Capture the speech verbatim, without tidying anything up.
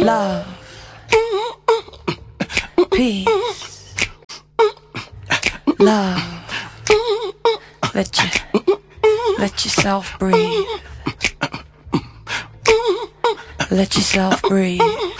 love, peace, love. Let you, let yourself breathe. Let yourself breathe.